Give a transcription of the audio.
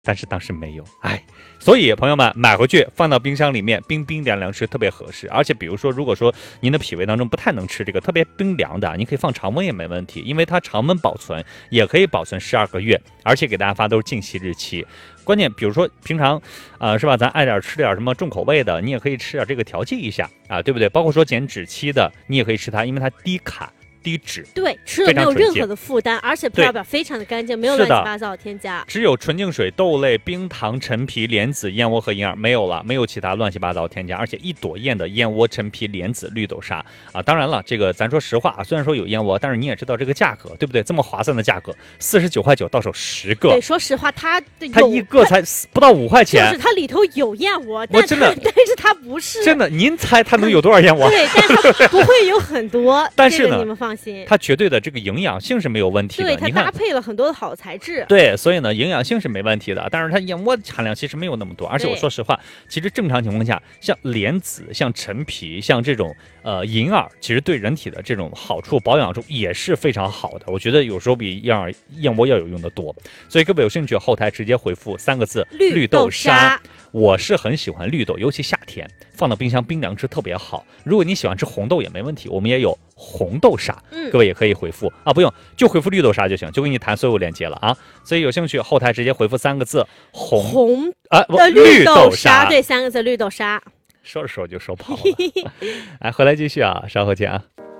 但是当时没有，所以朋友们买回去放到冰箱里面冰冰凉凉吃特别合适。而且比如说，如果说您的脾胃当中不太能吃这个特别冰凉的，您可以放常温也没问题，因为它常温保存也可以保存12个月，而且给大家发都是净息日期。关键比如说平常是吧，咱爱点吃点什么重口味的，你也可以吃点这个调剂一下啊，对不对？包括说减脂期的，你也可以吃它，因为它低卡低脂， 对，吃了没有任何的负担，而且表非常的干净，没有乱七八糟的添加， 只有纯净水、豆类、冰糖、陈皮、莲子、燕窝和银耳，没有了，没有其他乱七八糟添加，而且一朵燕的燕窝、陈皮、莲子、绿豆沙啊。当然了，这个咱说实话，虽然说有燕窝，但是你也知道这个价格，对不对？这么划算的价格，49块9到手10个。 对，说实话，它一个才不到5块钱， 就是它里头有燕窝，但是它不是真的。您猜它能有多少燕窝？ 对，但是它不会有很多。 但是呢， 你们放心， 它绝对的这个营养性是没有问题的。 对，它搭配了很多的好材质。 对，所以呢，营养性是没问题的。但是它燕窝含量其实没有那么多，而且我说实话，其实正常情况下，像莲子、像陈皮、像这种银耳，其实对人体的这种好处、保养处也是非常好的。我觉得有时候比燕窝要有用的多。所以各位有兴趣，后台直接回复3个字“绿豆沙”。我是很喜欢绿豆，尤其夏天放到冰箱冰凉吃特别好。如果你喜欢吃红豆也没问题，我们也有红豆沙，各位也可以回复不用就回复绿豆沙就行，就给你弹所有链接了啊。所以有兴趣后台直接回复3个字绿豆沙，对，3个字绿豆沙。 说着说着就说跑了。来，回来继续啊，稍后见啊。